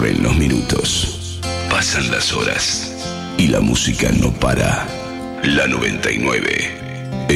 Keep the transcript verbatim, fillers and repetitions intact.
Corren los minutos, pasan las horas y la música no para. La noventa y nueve.